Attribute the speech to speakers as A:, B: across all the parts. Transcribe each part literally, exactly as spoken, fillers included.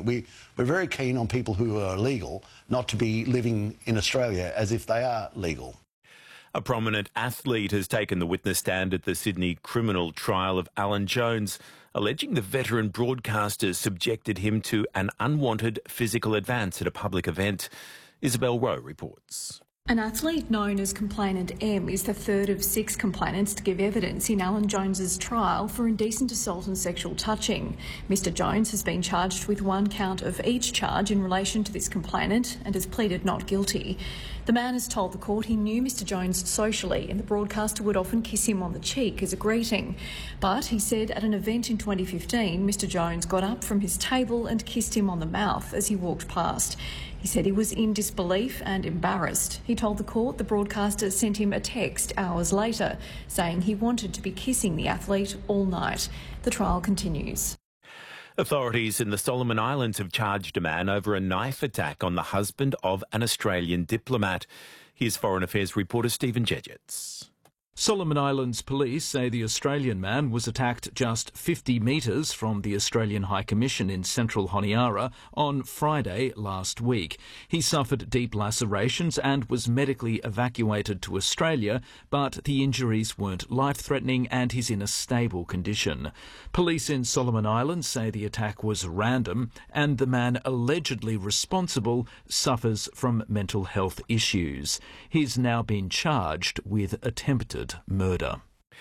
A: We, we're very keen on people who are illegal not to be living in Australia as if they are legal.
B: A prominent athlete has taken the witness stand at the Sydney criminal trial of Alan Jones, alleging the veteran broadcaster subjected him to an unwanted physical advance at a public event. Isabel Rowe reports.
C: An athlete known as Complainant M is the third of six complainants to give evidence in Alan Jones's trial for indecent assault and sexual touching. Mister Jones has been charged with one count of each charge in relation to this complainant and has pleaded not guilty. The man has told the court he knew Mister Jones socially and the broadcaster would often kiss him on the cheek as a greeting. But he said at an event in twenty fifteen, Mister Jones got up from his table and kissed him on the mouth as he walked past. He said he was in disbelief and embarrassed. He told the court the broadcaster sent him a text hours later saying he wanted to be kissing the athlete all night. The trial continues.
B: Authorities in the Solomon Islands have charged a man over a knife attack on the husband of an Australian diplomat. Here's Foreign Affairs reporter Stephen Jedgetts.
D: Solomon Islands police say the Australian man was attacked just fifty metres from the Australian High Commission in central Honiara on Friday last week. He suffered deep lacerations and was medically evacuated to Australia, but the injuries weren't life-threatening and he's in a stable condition. Police in Solomon Islands say the attack was random and the man allegedly responsible suffers from mental health issues. He's now been charged with attempted murder.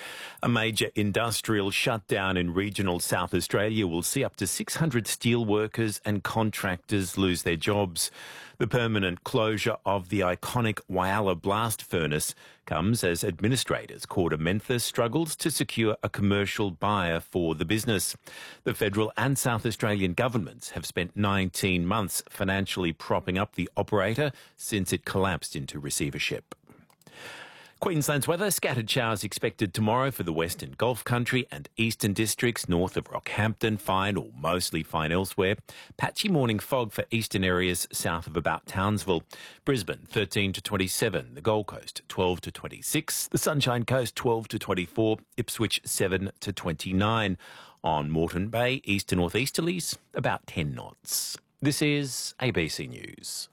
B: A major industrial shutdown in regional South Australia will see up to six hundred steel workers and contractors lose their jobs. The permanent closure of the iconic Whyalla blast furnace comes as administrators Corda Menthis struggles to secure a commercial buyer for the business. The federal and South Australian governments have spent nineteen months financially propping up the operator since it collapsed into receivership. Queensland's weather, scattered showers expected tomorrow for the Western Gulf Country and Eastern Districts north of Rockhampton, fine or mostly fine elsewhere. Patchy morning fog for eastern areas south of about Townsville. Brisbane thirteen to twenty-seven, the Gold Coast twelve to twenty-six, the Sunshine Coast twelve to twenty-four, Ipswich seven to twenty-nine. On Moreton Bay, east to northeasterlies, about ten knots. This is A B C News.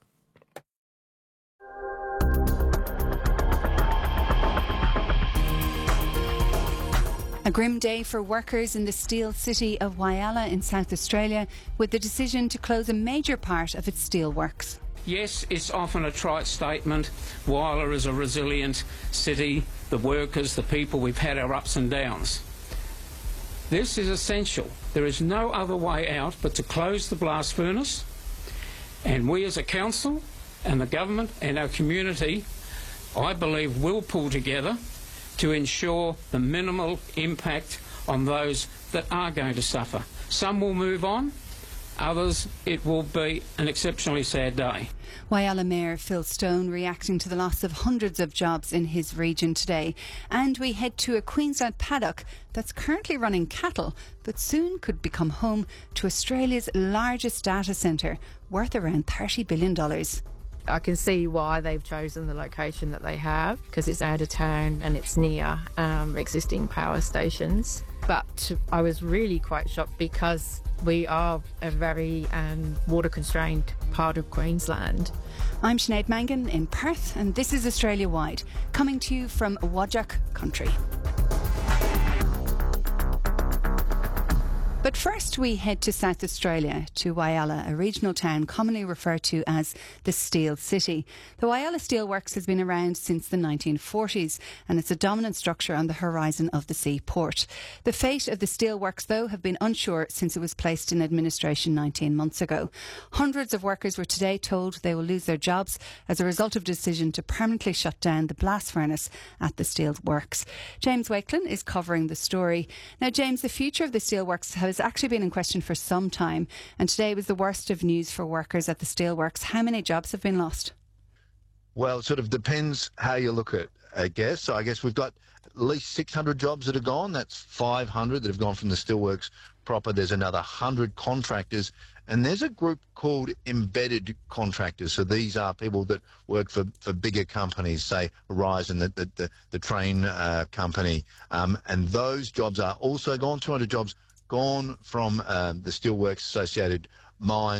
E: A grim day for workers in the steel city of Whyalla in South Australia, with the decision to close a major part of its steelworks.
F: Yes, it's often a trite statement. Whyalla is a resilient city. The workers, the people, we've had our ups and downs. This is essential. There is no other way out but to close the blast furnace. And we as a council and the government and our community, I believe, will pull together to ensure the minimal impact on those that are going to suffer. Some will move on, others it will be an exceptionally sad day.
E: Whyalla Mayor Phil Stone reacting to the loss of hundreds of jobs in his region today. And we head to a Queensland paddock that's currently running cattle, but soon could become home to Australia's largest data centre, worth around thirty billion dollars.
G: I can see why they've chosen the location that they have, because it's out of town and it's near um, existing power stations. But I was really quite shocked because we are a very um, water-constrained part of Queensland.
E: I'm Sinead Mangan in Perth, and this is Australia Wide, coming to you from Whadjuk country. But first we head to South Australia, to Whyalla, a regional town commonly referred to as the Steel City. The Whyalla Steelworks has been around since the nineteen forties and it's a dominant structure on the horizon of the seaport. The fate of the steelworks, though, have been unsure since it was placed in administration nineteen months ago. Hundreds of workers were today told they will lose their jobs as a result of a decision to permanently shut down the blast furnace at the steelworks. James Wakelin is covering the story. Now, James, the future of the steelworks has actually been in question for some time, and today was the worst of news for workers at the steelworks. How many jobs have been lost?
H: Well, it sort of depends how you look at it, I guess. So I guess we've got at least six hundred jobs that are gone. That's five hundred that have gone from the steelworks proper. There's another one hundred contractors, and there's a group called embedded contractors. So these are people that work for, for bigger companies, say Horizon, the, the, the, the train uh, company, um, and those jobs are also gone. two hundred jobs gone from um, the steelworks associated mines.